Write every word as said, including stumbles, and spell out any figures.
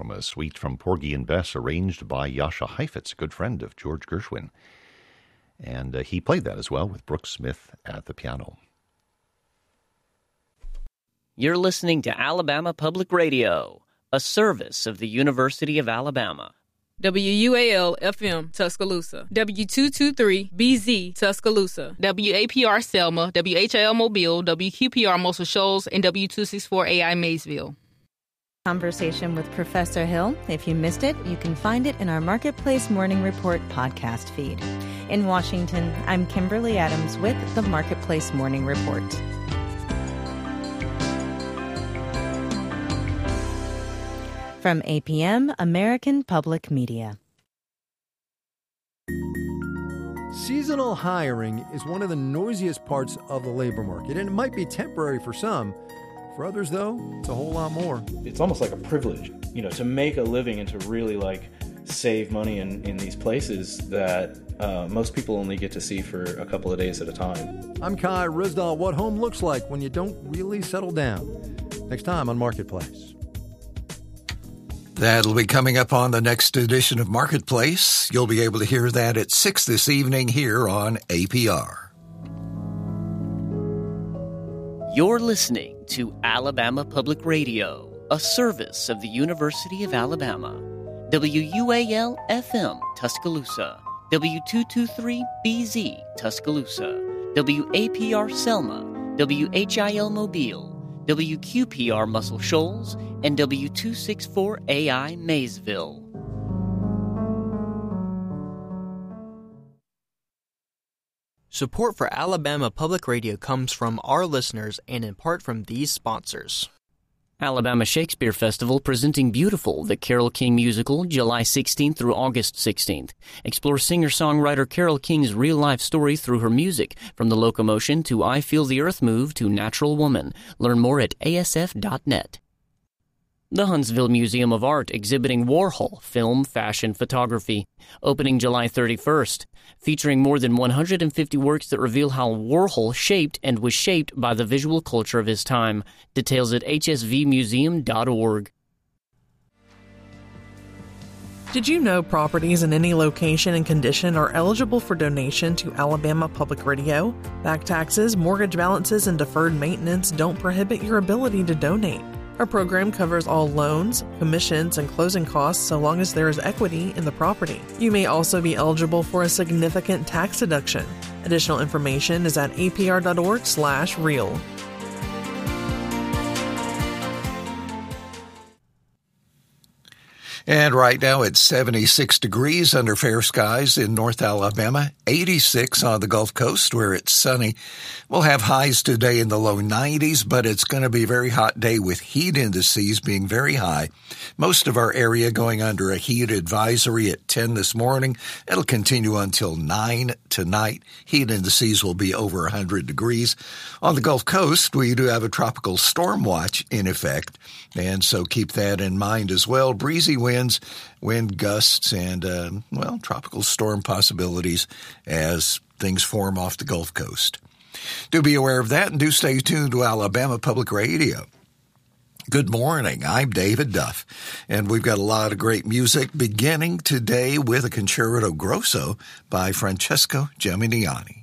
from a suite from Porgy and Bess, arranged by Jascha Heifetz, a good friend of George Gershwin. And uh, he played that as well with Brooks Smith at the piano. You're listening to Alabama Public Radio, a service of the University of Alabama. W U A L F M Tuscaloosa, W two twenty-three B Z Tuscaloosa, W A P R Selma, W H I L Mobile, W Q P R Muscle Shoals, and W two sixty-four A I Maysville. Conversation with Professor Hill. If you missed it, you can find it in our Marketplace Morning Report podcast feed. In Washington, I'm Kimberly Adams with the Marketplace Morning Report. From A P M, American Public Media. Seasonal hiring is one of the noisiest parts of the labor market, and it might be temporary for some. For others, though, it's a whole lot more. It's almost like a privilege, you know, to make a living and to really, like, save money in, in these places that uh, most people only get to see for a couple of days at a time. I'm Kai Rizdal. What home looks like when you don't really settle down. Next time on Marketplace. That'll be coming up on the next edition of Marketplace. You'll be able to hear that at six this evening here on A P R. You're listening to Alabama Public Radio, a service of the University of Alabama. W U A L F M Tuscaloosa, W two twenty-three B Z Tuscaloosa, W A P R Selma, W H I L Mobile, W Q P R Muscle Shoals, and W two sixty-four A I Maysville. Support for Alabama Public Radio comes from our listeners and in part from these sponsors. Alabama Shakespeare Festival presenting Beautiful, the Carole King musical, July sixteenth through August sixteenth. Explore singer-songwriter Carole King's real-life story through her music, from The Locomotion to I Feel the Earth Move to Natural Woman. Learn more at A S F dot net. The Huntsville Museum of Art exhibiting Warhol film, fashion, photography, opening July thirty-first, featuring more than one hundred fifty works that reveal how Warhol shaped and was shaped by the visual culture of his time. Details at H S V museum dot org. Did you know properties in any location and condition are eligible for donation to Alabama Public Radio? Back taxes, mortgage balances, and deferred maintenance don't prohibit your ability to donate. Our program covers all loans, commissions, and closing costs so long as there is equity in the property. You may also be eligible for a significant tax deduction. Additional information is at A P R dot org slash real. And right now it's seventy-six degrees under fair skies in North Alabama, eighty-six on the Gulf Coast where it's sunny. We'll have highs today in the low nineties, but it's going to be a very hot day with heat indices being very high. Most of our area going under a heat advisory at ten this morning. It'll continue until nine tonight. Heat indices will be over one hundred degrees. On the Gulf Coast, we do have a tropical storm watch in effect, and so keep that in mind as well. Breezy winds, wind gusts, and, uh, well, tropical storm possibilities as things form off the Gulf Coast. Do be aware of that, and do stay tuned to Alabama Public Radio. Good morning. I'm David Duff, and we've got a lot of great music beginning today with a Concerto Grosso by Francesco Geminiani.